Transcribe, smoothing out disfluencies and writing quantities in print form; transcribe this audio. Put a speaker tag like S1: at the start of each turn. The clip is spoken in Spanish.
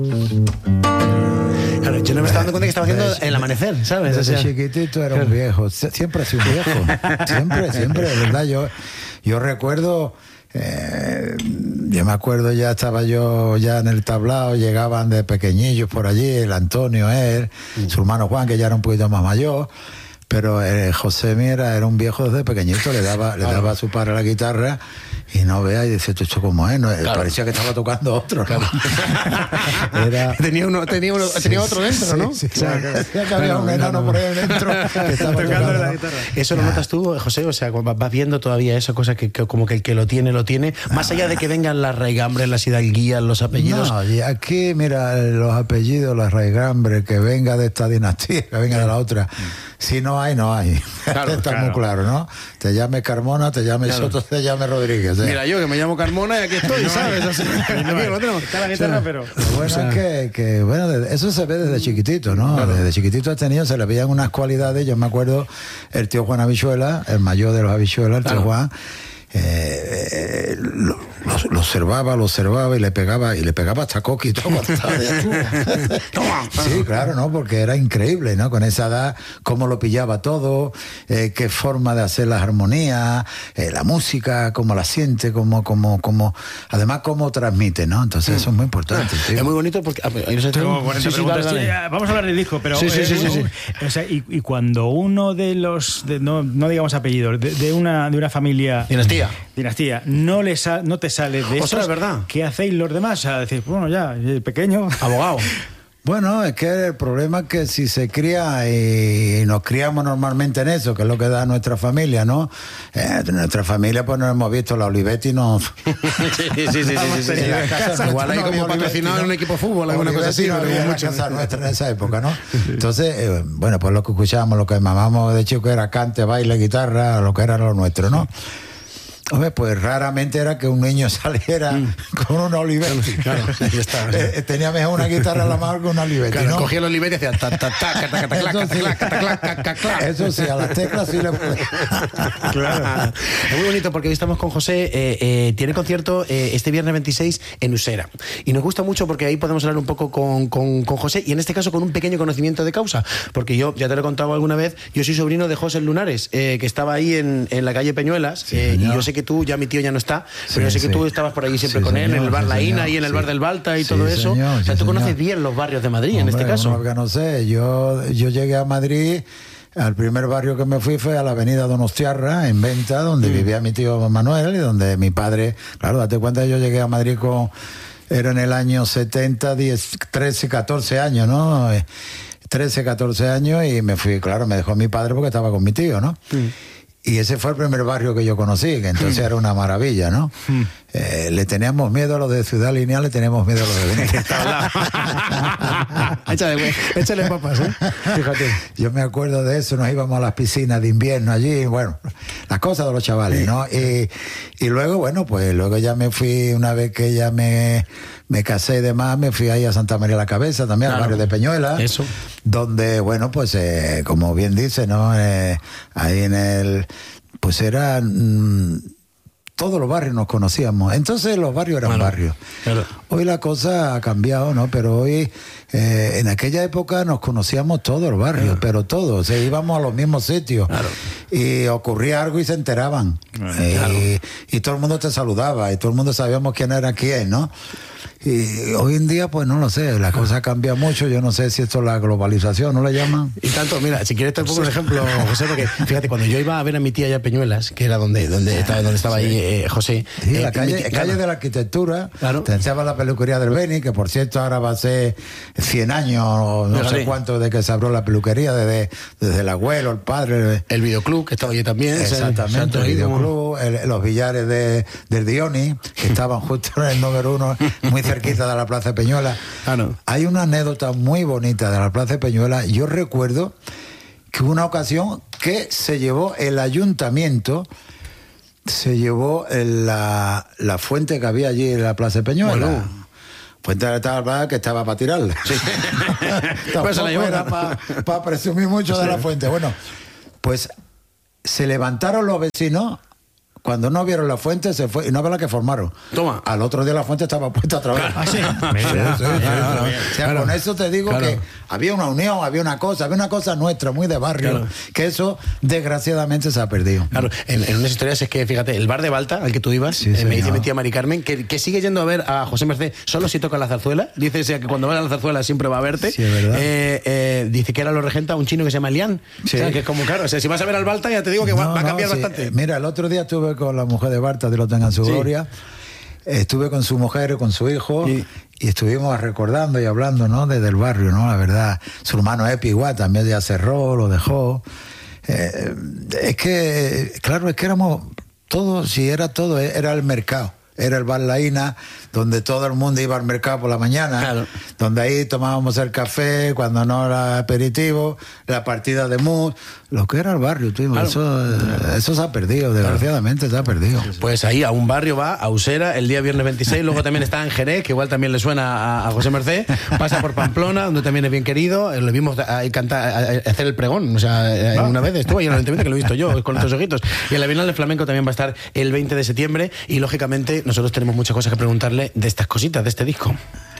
S1: Claro, yo no me estaba dando cuenta que estaba haciendo el amanecer, ¿sabes?
S2: Desde chiquitito era un viejo, siempre he sido un viejo, siempre, de verdad. Yo recuerdo, yo me acuerdo, ya estaba yo ya en el tablao, llegaban de pequeñillos por allí, el Antonio, él, su hermano Juan, que ya era un poquito más mayor. Pero José Mira era un viejo desde pequeñito, le daba a su padre la guitarra y no vea, y decía, ¿esto cómo es? No, parecía que estaba tocando otro, ¿no?
S1: Tenía otro dentro, ¿no?
S2: Sí, parecía que había un enano por ahí dentro que estaba tocando la guitarra.
S1: ¿Eso lo notas tú, José? O sea, vas viendo todavía eso, cosa que como que el que lo tiene, más allá de que vengan las raigambres, las hidalguías, los apellidos.
S2: No, y aquí, mira, los apellidos, las raigambres, que venga de esta dinastía, que venga de la otra. Si no hay, no hay.
S1: Claro,
S2: está muy claro, ¿no? Te llame Carmona, te llame Soto, te llame Rodríguez.
S1: Mira, yo que me llamo Carmona y aquí estoy, ¿sabes? Así, aquí no tenemos. Está la guitarra, pero...
S2: Bueno, es que eso se ve desde chiquitito, ¿no? Claro. Desde chiquitito has tenido, se le veían unas cualidades. Yo me acuerdo, el tío Juan Habichuela, el mayor de los Habichuelas, el tío Juan, lo observaba y le pegaba hasta coqui todo. Sí, claro, ¿no? Porque era increíble, ¿no? Con esa edad, cómo lo pillaba todo, qué forma de hacer las armonías, la música, cómo la siente, además cómo transmite, ¿no? Entonces eso es muy importante, tío.
S1: Es muy bonito porque...
S3: Vamos a hablar del disco, pero...
S1: Sí.
S3: O sea, y cuando uno de los... no digamos apellidos, de una familia... Dinastía, no te sale de eso.
S1: Es verdad.
S3: ¿Qué hacéis los demás? O sea, decís, bueno, ya, pequeño.
S1: Abogado.
S2: Bueno, es que el problema es que si se cría y nos criamos normalmente en eso, que es lo que da nuestra familia, ¿no? Nuestra familia, pues nos hemos visto la Olivetti, no...
S1: Sí. Igual hay como patrocinado en un equipo de fútbol, alguna cosa así.
S2: No había mucha casa nuestra en esa época, ¿no? Entonces, bueno, pues lo que escuchábamos, lo que mamábamos de chico era cante, baile, guitarra, lo que era lo nuestro, ¿no? Hombre, pues raramente era que un niño saliera con una Olivetti. Claro, tenía mejor una guitarra a la mano que una Olivetti,
S1: claro,
S2: ¿no?
S1: Cogía la Olivetti y hacía
S2: eso sí, a las teclas sí le puede.
S1: Claro. Es muy bonito porque hoy estamos con José. Tiene concierto este viernes 26 en Usera. Y nos gusta mucho porque ahí podemos hablar un poco con José, y en este caso con un pequeño conocimiento de causa. Porque yo, ya te lo he contado alguna vez, yo soy sobrino de José Lunares, que estaba ahí en la calle Peñuelas, y yo sé que tú, ya mi tío ya no está, pero yo sé que tú estabas por allí siempre con él, en el bar La Ina y en el bar del Balta y todo eso. O sea, tú conoces bien los barrios de Madrid. Hombre, en este caso.
S2: No sé, yo llegué a Madrid, al primer barrio que me fui fue a la avenida Donostiarra, en Venta, donde vivía mi tío Manuel y donde mi padre, claro, date cuenta, yo llegué a Madrid era en el año 70, 13, 14 años, ¿no? 13, 14 años, y me fui, claro, me dejó mi padre porque estaba con mi tío, ¿no? Y ese fue el primer barrio que yo conocí, que entonces era una maravilla, ¿no? Le teníamos miedo a los de Ciudad Lineal, le teníamos miedo a los de Benítez.
S1: Échale papas, ¿eh? Fíjate.
S2: Yo me acuerdo de eso, nos íbamos a las piscinas de invierno allí, bueno, las cosas de los chavales, ¿no? Y luego, bueno, pues luego ya me fui, una vez que ya me casé y demás, me fui ahí a Santa María la Cabeza, también al barrio de Peñuelas.
S1: Eso.
S2: Donde, bueno, pues como bien dice, ¿no? Ahí en el... Pues eran... todos los barrios nos conocíamos. Entonces los barrios eran barrios. Claro. Hoy la cosa ha cambiado, ¿no? Pero hoy, en aquella época nos conocíamos todos los barrios, pero todos. Íbamos a los mismos sitios. Claro. Y ocurría algo y se enteraban. Y todo el mundo te saludaba y todo el mundo sabíamos quién era quién, ¿no? Y hoy en día, pues no lo sé, la cosa ha cambiado mucho. Yo no sé si esto es la globalización, ¿no le llaman?
S1: Y tanto, mira, si quieres te pongo un ejemplo, José, porque fíjate, cuando yo iba a ver a mi tía allá Peñuelas, que era donde estaba ahí José.
S2: Sí, la calle de la arquitectura, claro. Te enseñaba la peluquería del Beni, que por cierto ahora va a ser 100 años, no sé cuánto, de que se abrió la peluquería, desde el abuelo, el padre.
S1: El videoclub, que estaba allí también.
S2: Exactamente, el videoclub, los billares del Dioni, que estaban justo en el número 1, muy cerquita de la Plaza de Peñuelas. Hay una anécdota muy bonita de la Plaza de Peñuelas. Yo recuerdo que hubo una ocasión que se llevó el ayuntamiento, la fuente que había allí en la Plaza de Peñuelas. Fuente de la que estaba para tirarla. Sí. Tampoco era para presumir mucho de la fuente. Bueno, pues se levantaron los vecinos cuando no vieron la fuente, se fue, y no ve la que formaron.
S1: Toma.
S2: Al otro día la fuente estaba puesta otra vez.
S3: ¿Ah, sí?
S2: O sea, con eso te digo que había una unión, había una cosa nuestra, muy de barrio, que eso desgraciadamente se ha perdido.
S1: Claro, en unas historias es que, fíjate, el bar de Balta, al que tú ibas, me dice mi tía Mari Carmen, que sigue yendo a ver a José Mercé solo si toca la zarzuela. Dice que cuando va a la zarzuela siempre va a verte.
S2: Sí, es verdad.
S1: Dice que ahora lo regenta un chino que se llama Lian.
S2: Sí.
S1: O sea, que es como, claro, o sea, si vas a ver al Balta, ya te digo que va a cambiar bastante.
S2: Mira, el otro día estuve con la mujer de Balta, Dios lo tenga en su gloria. Estuve con su mujer, con su hijo, y estuvimos recordando y hablando, ¿no? Desde el barrio, ¿no? La verdad, su hermano Epi igual también ya cerró, lo dejó. Es que, claro, es que éramos todos, si era todo, era el mercado. Era el Bar La Ina, donde todo el mundo iba al mercado por la mañana, donde ahí tomábamos el café, cuando no era aperitivo, la partida de mus, lo que era el barrio, tío. Eso se ha perdido, desgraciadamente se ha perdido.
S1: Pues ahí a un barrio va, a Usera, el día viernes 26, luego también está en Jerez, que igual también le suena a José Mercé, pasa por Pamplona, donde también es bien querido, lo vimos cantar, hacer el pregón, o sea, una vez estuvo ahí en el Ayuntamiento, que lo he visto yo, con otros ojitos, y en la Bienal de Flamenco también va a estar el 20 de septiembre, y lógicamente nosotros tenemos muchas cosas que preguntarle de estas cositas, de este disco.